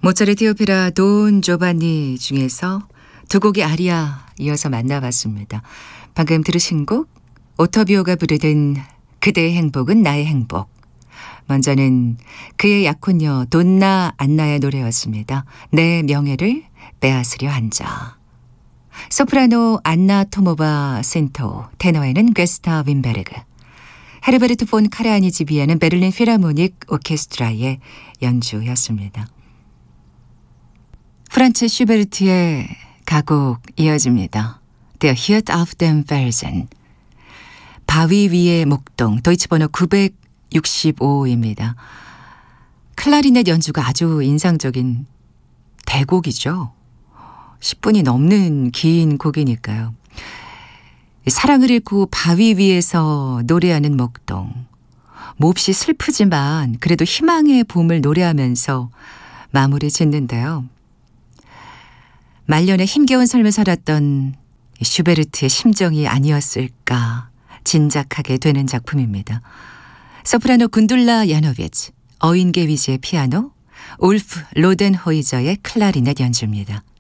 모차르트 오페라 돈 조반니 중에서 두 곡의 아리아 이어서 만나봤습니다. 방금 들으신 곡 오터비오가 부르던 그대의 행복은 나의 행복. 먼저는 그의 약혼녀 돈나 안나의 노래였습니다. 내 명예를 빼앗으려 한 자. 소프라노 안나 토모바 센토, 테너에는 괴스타 윈베르그, 헤르베르트 폰 카라하니 지비에는 베를린 필하모닉 오케스트라의 연주였습니다. 프란츠 슈베르트의 가곡 이어집니다. Der Hirt auf dem Felsen. 바위 위의 목동, 도이치 번호 965입니다. 클라리넷 연주가 아주 인상적인 대곡이죠. 10분이 넘는 긴 곡이니까요. 사랑을 잃고 바위 위에서 노래하는 목동. 몹시 슬프지만 그래도 희망의 봄을 노래하면서 마무리 짓는데요. 말년에 힘겨운 삶을 살았던 슈베르트의 심정이 아니었을까 짐작하게 되는 작품입니다. 소프라노 군둘라 야노비츠, 어인게 위즈의 피아노, 울프 로덴호이저의 클라리넷 연주입니다.